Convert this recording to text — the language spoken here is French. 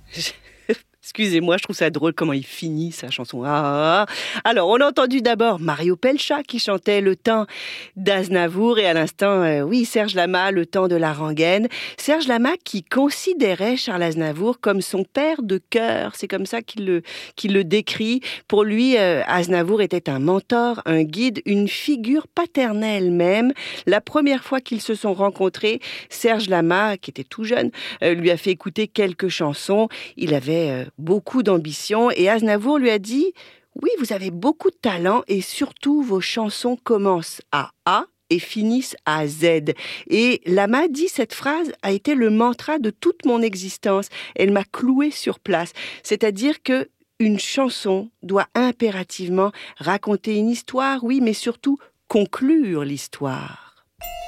Excusez-moi, je trouve ça drôle comment il finit sa chanson. Ah, ah, ah. Alors, on a entendu d'abord Mario Pelcha qui chantait Le Temps d'Aznavour et à l'instant, oui, Serge Lama, Le Temps de la rengaine. Serge Lama qui considérait Charles Aznavour comme son père de cœur. C'est comme ça qu'il le décrit. Pour lui, Aznavour était un mentor, un guide, une figure paternelle même. La première fois qu'ils se sont rencontrés, Serge Lama, qui était tout jeune, lui a fait écouter quelques chansons. Il avait beaucoup d'ambition et Aznavour lui a dit « Oui, vous avez beaucoup de talent et surtout vos chansons commencent à A et finissent à Z. » Et Lama dit « Cette phrase a été le mantra de toute mon existence. Elle m'a cloué sur place. » C'est-à-dire que une chanson doit impérativement raconter une histoire, oui, mais surtout conclure l'histoire.